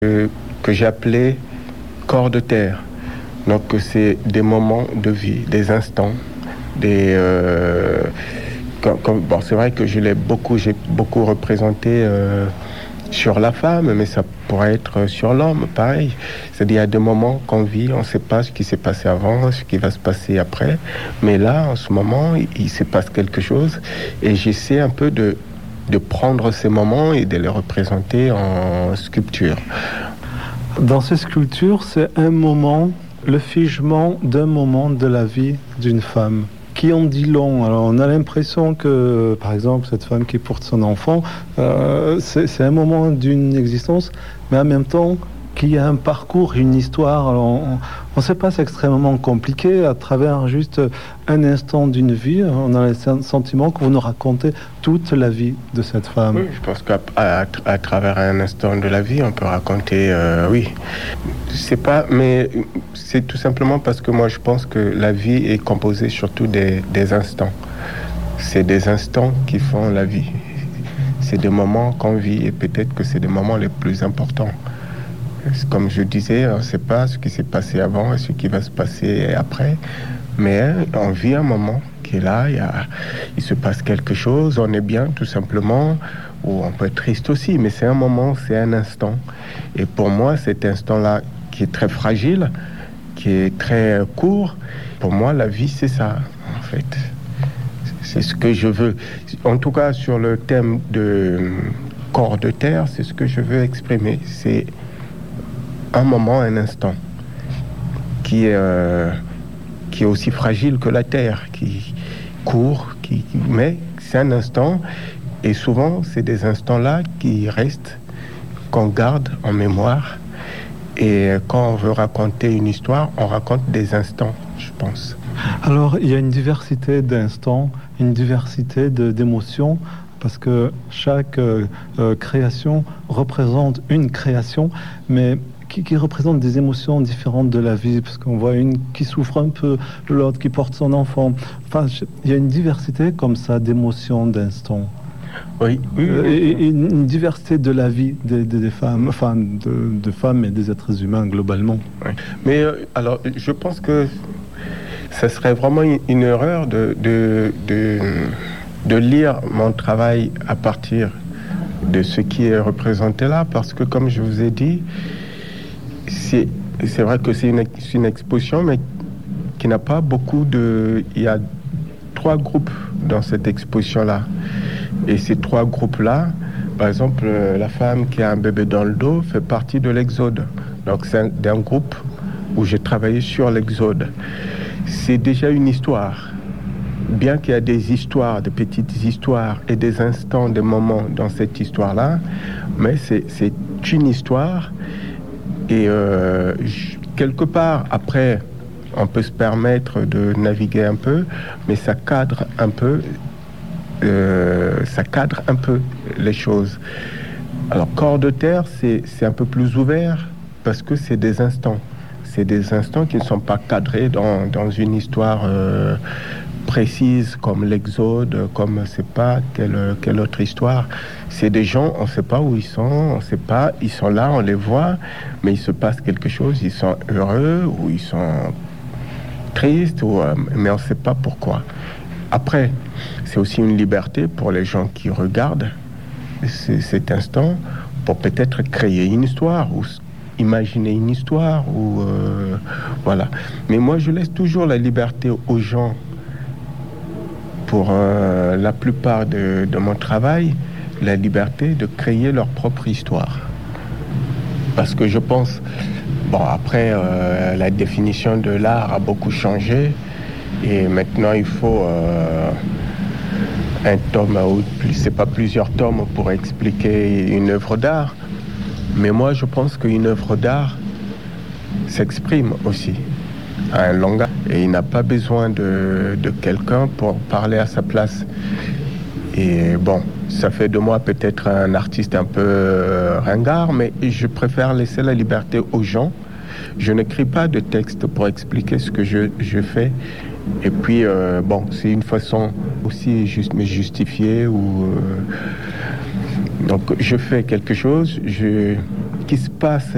que j'ai appelé corps de terre. Donc c'est des moments de vie, des instants, bon, c'est vrai que j'ai beaucoup représenté sur la femme, mais ça pourrait être sur l'homme, pareil. C'est-à-dire, il y a des moments qu'on vit, on ne sait pas ce qui s'est passé avant, ce qui va se passer après. Mais là, en ce moment, il se passe quelque chose. Et j'essaie un peu de prendre ces moments et de les représenter en sculpture. Dans ces sculptures, c'est un moment, le figement d'un moment de la vie d'une femme qui en dit long. Alors on a l'impression que, par exemple, cette femme qui porte son enfant, c'est un moment d'une existence, mais en même temps qu'il y a un parcours, une histoire. Alors on ne sait pas, c'est extrêmement compliqué. À travers juste un instant d'une vie, on a le sentiment que vous nous racontez toute la vie de cette femme. Oui, je pense qu'à travers un instant de la vie, on peut raconter, oui. Mais c'est tout simplement parce que moi, je pense que la vie est composée surtout des instants. C'est des instants qui font la vie. C'est des moments qu'on vit et peut-être que c'est des moments les plus importants. Comme je disais, on ne sait pas ce qui s'est passé avant et ce qui va se passer après, mais on vit un moment qui est là, il se passe quelque chose, on est bien tout simplement, ou on peut être triste aussi, mais c'est un moment, c'est un instant. Et pour moi, cet instant-là, qui est très fragile, qui est très court, pour moi, la vie, c'est ça, en fait. C'est ce que je veux. En tout cas, sur le thème de corps de terre, c'est ce que je veux exprimer. C'est un moment, un instant, qui est aussi fragile que la terre, qui court, mais c'est un instant, et souvent c'est des instants-là qui restent, qu'on garde en mémoire, et quand on veut raconter une histoire, on raconte des instants, je pense. Alors il y a une diversité d'instants, une diversité d'émotions, parce que chaque création représente une création, mais qui représente des émotions différentes de la vie, parce qu'on voit une qui souffre un peu, l'autre qui porte son enfant. Enfin, il y a une diversité comme ça d'émotions, d'instants. Oui. Et une diversité de la vie des femmes, enfin de femmes et des êtres humains globalement. Oui. Mais alors, je pense que ça serait vraiment une erreur de lire mon travail à partir de ce qui est représenté là, parce que comme je vous ai dit, c'est vrai que c'est une exposition, mais qui n'a pas beaucoup de... Il y a 3 groupes dans cette exposition-là. Et ces 3 groupes-là, par exemple, la femme qui a un bébé dans le dos fait partie de l'Exode. Donc c'est un groupe où j'ai travaillé sur l'Exode. C'est déjà une histoire. Bien qu'il y a des histoires, des petites histoires et des instants, des moments dans cette histoire-là, mais c'est une histoire. Et quelque part, après, on peut se permettre de naviguer un peu, mais ça cadre un peu les choses. Alors, corps de terre, c'est un peu plus ouvert parce que c'est des instants. C'est des instants qui ne sont pas cadrés dans une histoire précise comme l'Exode, comme on ne sait pas quelle autre histoire. C'est des gens, on ne sait pas où ils sont, on ne sait pas, ils sont là, on les voit, mais il se passe quelque chose, ils sont heureux ou ils sont tristes, mais on ne sait pas pourquoi. Après, c'est aussi une liberté pour les gens qui regardent cet instant pour peut-être créer une histoire ou imaginer une histoire ou voilà. Mais moi, je laisse toujours la liberté aux gens. Pour la plupart de mon travail, la liberté de créer leur propre histoire. Parce que je pense, bon, après, la définition de l'art a beaucoup changé, et maintenant il faut un tome, c'est pas plusieurs tomes pour expliquer une œuvre d'art, mais moi je pense qu'une œuvre d'art s'exprime aussi à un langage, et il n'a pas besoin de quelqu'un pour parler à sa place. Et bon, ça fait de moi peut-être un artiste un peu ringard, mais je préfère laisser la liberté aux gens. Je n'écris pas de texte pour expliquer ce que je fais. Et puis, bon, c'est une façon aussi juste me justifier ou... donc, je fais quelque chose qui se passe